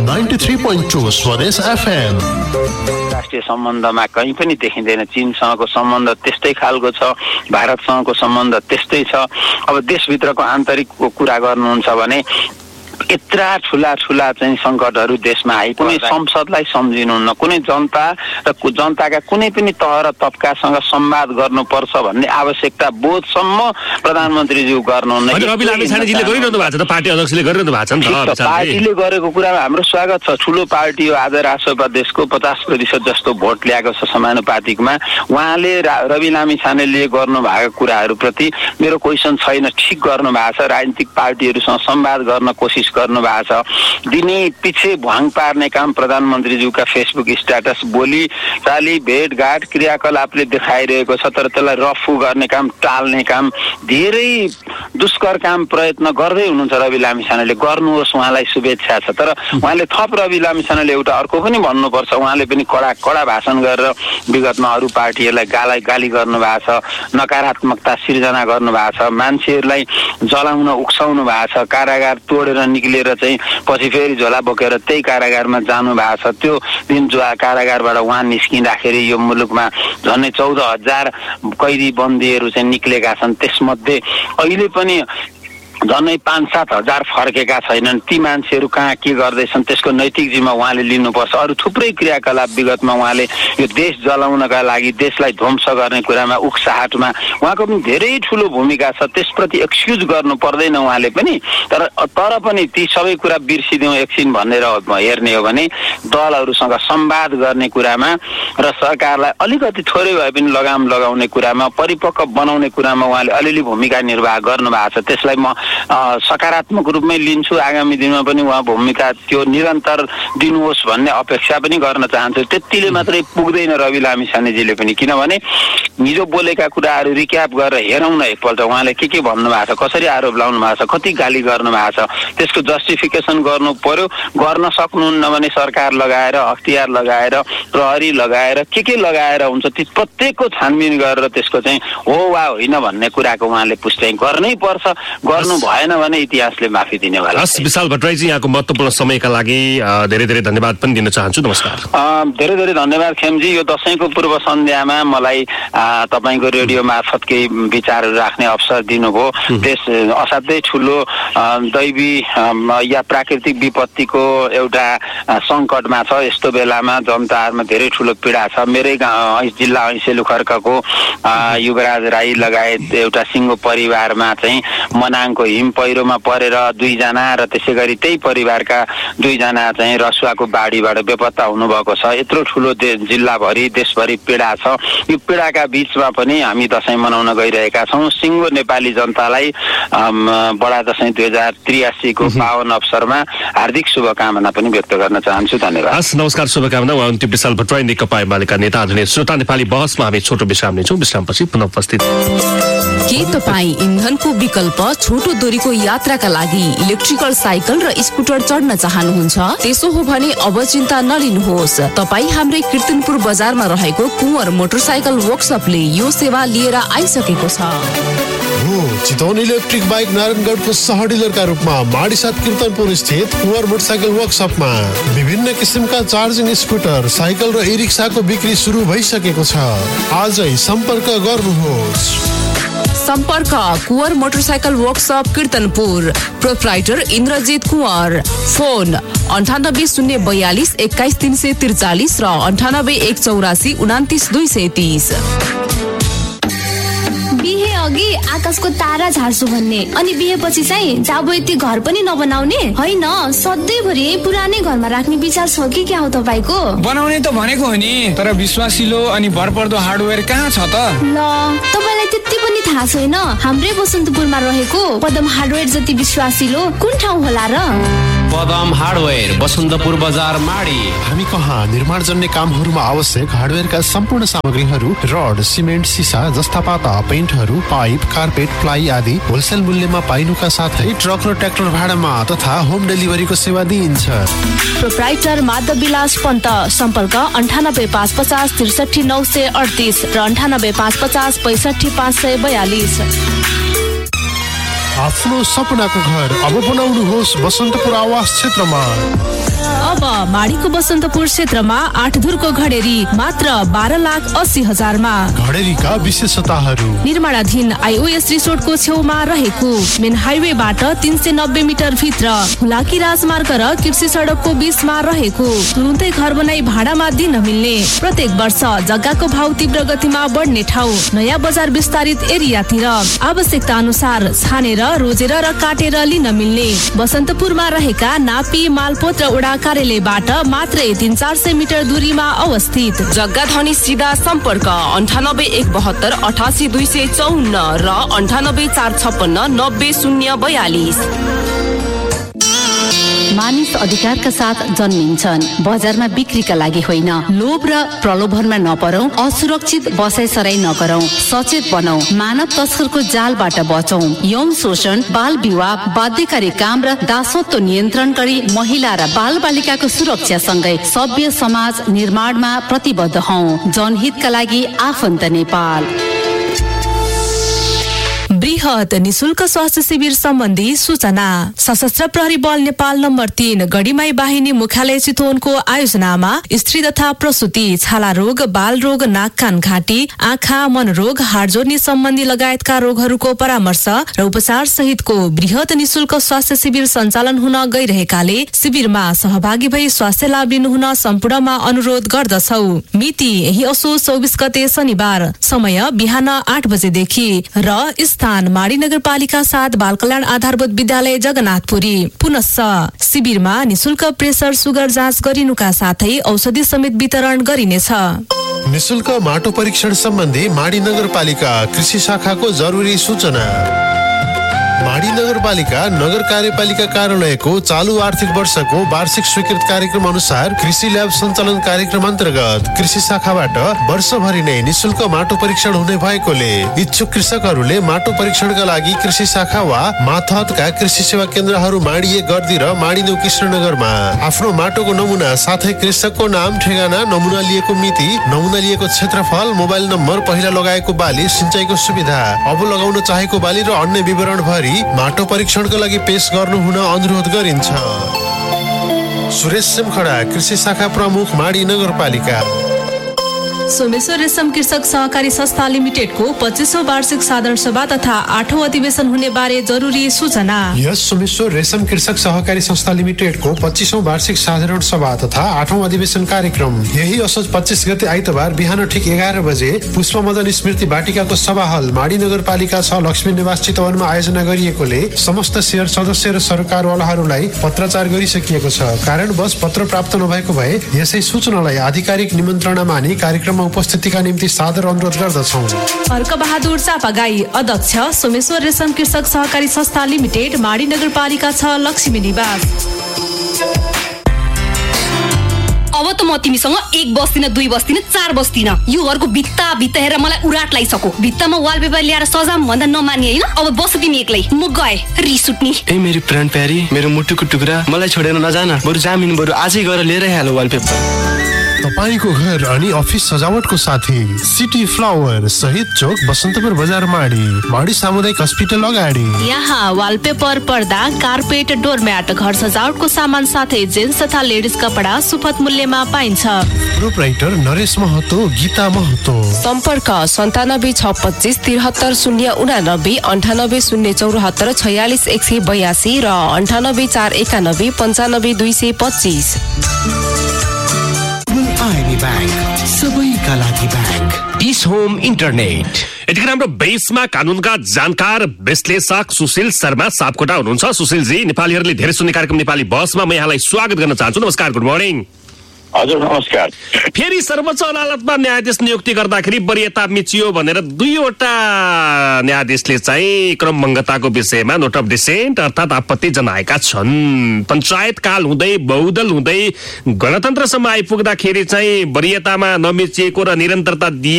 93.2 स्वदेश FM। राष्ट्रिय सम्बन्धमा कहीँ पनि देखिँदैन। चीनसँगको सम्बन्ध त्यस्तै खालको छ, भारतसँगको सम्बन्ध त्यस्तै छ। अब देशभित्रको आन्तरिक कुरा गर्नुहुन्छ भने यत्रा ठुला चाहिँ सङ्कटहरू देशमा आए कुनै संसदलाई सम्झिनुहुन्न, कुनै जनता र जनताका कुनै पनि तह र तबकासँग संवाद गर्नुपर्छ भन्ने आवश्यकता बोधसम्म प्रधानमन्त्रीज्यू गर्नुहुन्न। रवि लामिछानेजीले गरिरहनु भएको छ त, पार्टी अध्यक्षले गरिरहनु भएको छ नि त। पार्टीले गरेको कुरामा हाम्रो स्वागत छ। ठुलो पार्टी हो, आज राष्ट्रसभा देशको 50% जस्तो भोट ल्याएको छ समानुपातिकमा। उहाँले रवि लामिछानेले गर्नुभएको कुराहरूप्रति मेरो क्वेसन छैन, ठिक गर्नुभएको छ। राजनीतिक पार्टीहरूसँग संवाद गर्न कोसिस गर्नु भएको छ। दिनै पछि भ्वाङ पार्ने काम प्रधानमन्त्रीज्यूका फेसबुक स्ट्याटस, बोली चाली भेटघाट क्रियाकलापले देखाइरहेको छ। तर त्यसलाई रफू गर्ने काम, टाल्ने काम, धेरै दुष्कर काम प्रयत्न गर्दै हुनुहुन्छ रवि लामिछानेले। गर्नुहोस्, उहाँलाई शुभेच्छा छ। तर उहाँले थप रवि लामिछानेले एउटा अर्को पनि भन्नुपर्छ। उहाँले पनि कडा भाषण गरेर विगतमा अरू पार्टीहरूलाई गाली गर्नुभएको छ, नकारात्मकता सिर्जना गर्नुभएको छ, मान्छेहरूलाई जलाउन उक्साउनु भएको छ, कारागार तोडेर निक्लेर चाहिँ पछि फेरि झोला बोकेर त्यही कारागारमा जानु भएको छ। त्यो दिन जो कारागारबाट उहाँ निस्किँदाखेरि यो मुलुकमा झन्डै 14,000 कैदी बन्दीहरू चाहिँ निक्लेका छन्। त्यसमध्ये अहिले पनि झन्डै 5-7 हजार फर्केका छैनन्। ती मान्छेहरू कहाँ के गर्दैछन् त्यसको नैतिक जिम्मा उहाँले लिनुपर्छ। अरू थुप्रै क्रियाकलाप विगतमा उहाँले यो देश जलाउनका लागि, देशलाई ध्वंस गर्ने कुरामा, उक्साहटमा उहाँको पनि धेरै ठुलो भूमिका छ। त्यसप्रति एक्सक्युज गर्नु पर्दैन उहाँले पनि। तर पनि ती सबै कुरा बिर्सिदिउँ एकछिन भनेर हेर्ने हो भने दलहरूसँग संवाद गर्ने कुरामा र सरकारलाई अलिकति थोरै भए पनि लगाम लगाउने कुरामा, परिपक्व बनाउने कुरामा उहाँले अलिअलि भूमिका निर्वाह गर्नुभएको छ। त्यसलाई म सकारात्मक रूपमै लिन्छु। आगामी दिनमा पनि उहाँ भूमिका त्यो निरन्तर दिनुहोस् भन्ने अपेक्षा पनि गर्न चाहन्छु। त्यतिले मात्रै पुग्दैन रवि लामिछानेजीले पनि, किनभने हिजो बोलेका कुराहरू रिक्याप गरेर हेरौँ न एकपल्ट। उहाँले के भन्नु भएको छ, कसरी आरोप लाउनु भएको छ, कति गाली गर्नु भएको छ, त्यसको जस्टिफिकेसन गर्नु पर्यो। गर्न सक्नुहुन्न भने सरकार लगाएर, अख्तियार लगाएर, प्रहरी लगाएर, के लगाएर हुन्छ ती प्रत्येकको छानबिन गरेर त्यसको चाहिँ हो वा होइन भन्ने कुराको उहाँले पुष्टि गर्नै पर्छ। गर्नु भएन भने इतिहासले माफी दिनेवाला। हस्, विशाल भट्टराईजी, यहाँको महत्त्वपूर्ण समयका लागि धेरै धेरै धन्यवाद पनि दिन चाहन्छु। नमस्कार। धेरै धेरै धन्यवाद खेमजी। यो दशैंको पूर्व सन्ध्यामा मलाई तपाईँको रेडियो मार्फत केही विचारहरू राख्ने अवसर दिनुभयो। देश असाध्यै ठुलो दैवी या प्राकृतिक विपत्तिको एउटा सङ्कटमा छ। यस्तो बेलामा जनताहरूमा धेरै ठुलो पीडा छ। मेरै जिल्ला ऐसेलु खर्कको युवराज राई लगायत एउटा सिङ्गो परिवारमा चाहिँ मनाङको हिम पहिरोमा परेर 2 जना र त्यसै गरी त्यही परिवारका 2 जना चाहिँ रसुवाको बाढीबाट बेपत्ता हुनुभएको छ। यत्रो ठुलो जिल्लाभरि देशभरि पीडा छ। यो पीडाका बीचमा पनि हामी दशैं मनाउन गइरहेका छौँ। सिङ्गो नेपाली जनतालाई बडा दशैं 2083 को पावन अवसरमा हार्दिक शुभकामना पनि व्यक्त गर्न चाहन्छु। धन्यवाद। हस्, नमस्कार, शुभकामना। उहाँ अन्तिम विशाल भट्टराई, नेकपा एमालेका नेता। आदरणीय श्रोता, नेपाली बहसमा हामी छोटो विश्राम लिन्छौँ। विश्रामपछि पुनः उपस्थित। के तपाईँ इन्धनको विकल्प छोटो दूरीको यात्राका लागि इलेक्ट्रिकल साइकल र स्कुटर चढ्न चाहनुहुन्छ? त्यसो हो भने अब चिन्ता नलिनुहोस्। तपाईँ हाम्रै कीर्तनपुर बजारमा रहेको कुँवर मोटरसाइकल वर्कसपले यो सेवा लिएर आइसकेको छ। चितवन इलेक्ट्रिक बाइक नारायणगढको सह डिलरका रूपमा माडीसाथ कीर्तनपुर स्थित कुँवर मोटरसाइकल वर्कसपमा विभिन्न किसिमका चार्जिङ स्कुटर, साइकल र ई-रिक्साको बिक्री सुरु भइसकेको छ। आजै सम्पर्क गर्नुहोस्। सम्पर्क Kunwar motorcycle workshop कीर्तनपुर, proprietor Indrajit Kunwar. Phone 98 042 21 343 र 98 184 29 230। बिहे अघि आकाशको तारा झार्छु भन्ने, अनि बिहेपछि चाहिँ जाबो यति घर पनि नबनाउने होइन, सधैँभरि पुरानै घरमा राख्ने विचार छ कि क्या हो तपाईँको? बनाउने त भनेको हो नि, तर विश्वासिलो अनि भरपर्दो हार्डवेयर कहाँ छ त? ल, तपाईँलाई त्यति पनि थाहा छैन? हाम्रै बसन्तपुरमा रहेको पदम हार्डवेयर जति विश्वासिलो कुन ठाउँ होला र? पदम हार्डवेयर, बसन्तपुर बजार, माडी। हामी कहाँ निर्माण जन्य कामहरूमा आवश्यक हार्डवेयरका सम्पूर्ण सामग्रीहरू, रड, सिमेन्ट, सिसा, जस्ता पाता, पेन्टहरू, पाइप, कार्पेट, प्लाई आदि होलसेल मूल्यमा पाइनुका साथै ट्रक र ट्र्याक्टर भाडामा तथा होम डेलिभरीको सेवा दिइन्छ। प्रोप्राइटर माधव विलास पन्त। सम्पर्क 98 550 63 938 र 98 550 65 542। आफ्नो सपनाको घर अब बनाउनुहोस् बसन्तपुर आवास क्षेत्रमा। अब माडीको बसन्तपुर क्षेत्रमा 8 धुरको घडेरी मात्र 12,80,000 घडेरीका विशेषताहरू निर्माणाधीन आइओएस रिसोर्टको छेउमा रहेको मेन हाइवेबाट 390 मिटर भित्र हुलाकी राजमार्ग र कृषि सडकको बीचमा रहेको तुरुन्तै घर बनाई भाडामा दिन मिल्ने प्रत्येक वर्ष जग्गाको भाउ तीव्र गतिमा बढ्ने ठाउँ नयाँ बजार विस्तारित एरियातिर आवश्यकता अनुसार छानेर रोजेर र काटेर लिन मिल्ने बसन्तपुरमा रहेका नापी मालपोत र वडा कार्यालयबाट मात्रै 300-400 मिटर दूरीमा अवस्थित जग्गा धनी सिधा सम्पर्क 98 172 88 254 र 98 456 90 042। मानिस अधिकारका साथ जन्मिन्छन्, बजारमा बिक्रीका लागि होइन। लोभ र प्रलोभनमा नपरौं, असुरक्षित बसाइसराई नगरौं, सचेत बनौं, मानव तस्करको जालबाट बचौं। यौन शोषण, बाल विवाह, बाध्यकारी काम र दासत्व नियन्त्रण गरी महिला र बाल बालिकाको सुरक्षा सँगै सभ्य समाज निर्माणमा प्रतिबद्ध हौं। जनहितका लागि आफन्त नेपाल। बृहत निशुल्क स्वास्थ्य शिविर सम्बन्धी सूचना सशस्त्र प्रहरी बल नेपाल नम्बर 3 गढीमाई बाहिनी मुख्यालय चितवनको आयोजनामा स्त्री तथा प्रसुति, छाला रोग, बाल रोग, नाक कान घाँटी, आँखा मनरोग, हाड जोड्ने सम्बन्धी लगायतका रोगहरूको परामर्श र उपचार सहितको बृहत निशुल्क स्वास्थ्य शिविर सञ्चालन हुन गइरहेकाले शिविरमा सहभागी भई स्वास्थ्य लाभ लिनुहुन सम्पूर्णमा अनुरोध गर्दछौ। मिति यही असोज 24 गते शनिबार, समय बिहान 8 बजेदेखि र स्थान माडी नगरपालिका 7 बाल कल्याण आधारभूत विद्यालय जगन्नाथपुरी। पुनश्च शिविरमा निशुल्क प्रेसर सुगर जाँच गरिनुका साथै औषधि समेत वितरण गरिनेछ। निशुल्क माटो परीक्षण सम्बन्धी माडी नगरपालिका कृषि शाखाको जरुरी सूचना। माडी नगरपालिका नगर कार्यपालिका कार्यालयको चालू आर्थिक वर्षको वार्षिक स्वीकृत कार्यक्रम अनुसार कृषि ल्याब सञ्चालन कार्यक्रम अन्तर्गत कृषि शाखाबाट वर्षभरि नै निशुल्क माटो परीक्षण हुने भएकोले इच्छुक कृषकहरूले माटो परीक्षणका लागि कृषि शाखा वा माथहतका कृषि सेवा केन्द्रहरू माडी 1 गर्दी र माडी 9 कृष्णनगरमा आफ्नो माटोको नमुना साथै कृषकको नाम, ठेगाना, नमुना लिएको मिति, नमुना लिएको क्षेत्रफल, मोबाइल नम्बर, पहिला लगाएको बाली, सिंचाइको सुविधा, अब लगाउन चाहेको बाली र अन्य विवरण भरि माटो परीक्षणका लागि पेश गर्नु हुन अनुरोध गरिन्छ। सुरेश सिमखडा, कृषि शाखा प्रमुख, माडी नगरपालिका। सोमेश्वर रेशम कृषक सहकारी संस्था लिमिटेडको 25औं वार्षिक साधारण सभा तथा 8औं अधिवेशन हुने बारे जरुरी सूचना। यस सोमेश्वर रेशम कृषक सहकारी संस्था लिमिटेडको 25औं वार्षिक साधारण सभा तथा 8औं अधिवेशन कार्यक्रम यही असोज 25 गते आइतबार बिहान ठिक 11 बजे पुष्पमदन स्मृति बाटिकाको सभा हल माडी नगरपालिका 6 लक्ष्मी निवास चितवनमा आयोजना गरिएकोले समस्त शेयर सदस्य र सरकारवालाहरूलाई पत्राचार गरिसकिएको छ। कारणवश पत्र प्राप्त नभएको भए यसै सूचनालाई आधिकारिक निमन्त्रणा मानि कार्यक्रम उपस्थितिका निम्ति सादर अनुरोध गर्दछौं। अर्क बहादुर चापागाई, अध्यक्ष, सोमेश्वर रेशम कृषक सहकारी संस्था लिमिटेड, माडी नगरपालिका 6 लक्ष्मी निवास। अब त म तिमीसँग 1 बस्दिन, 2 बस्दिन, 4 बस्दिन। यो घरको भित्ता हेरेर मलाई उराट लागिसक्यो। भित्तामा वालपेपर ल्याएर सजाम भन्दा नमान्ने हैन। अब बस तिमी एक्लै, म गए रिस उठ्नी। ए मेरी प्राण प्यारी, मेरो मुटुको टुक्रा, मलाई छोडेर नजान। बरु जामिन, बरु आजै गएर लिएरै हाल वालपेपर। तपाईको घर अनि अफिस सजावटको साथी सिटी फ्लावर शहीद चोक बसन्तपुर बजार माडी सामुदायिक अस्पताल अगाडि। यहाँ वालपेपर, पर्दा, कार्पेट, डोरम्याट, घर सजावटको सामान साथै जेन्ट्स तथा लेडिज कपडा सुपथ मूल्यमा पाइन्छ। प्रोप्राइटर नरेश महतो, गीता महतो। सम्पर्क 97 625 73 089 98 074 46 182 र 98 491 95 225। बैंक, सबैका लागि बैंक। Piece home internet. यतिखेर हाम्रो बेसमा कानुनका जानकार विश्लेषक सुशील शर्मा सापकोटा हुनुहुन्छ। सुशीलजी, नेपालीहरूले धेरै सुन्ने कार्यक्रम नेपाली बसमा म यहाँलाई स्वागत गर्न चाहन्छु। नमस्कार, गुड मर्निङ। हजुर नमस्कार। फेरि सर्वोच्च अदालतमा न्यायाधीश नियुक्ति गर्दाखेरि वरियता मिचियो भनेर 2वटा न्यायाधीशले चाहिँ क्रमभङ्गताको विषयमा नोट अफ डिसेन्ट अर्थात् आपत्ति जनाएका छन्। पञ्चायत काल हुँदै बहुदल हुँदै गणतन्त्रसम्म आइपुग्दाखेरि चाहिँ वरियतामा नमिचिएको र निरन्तरता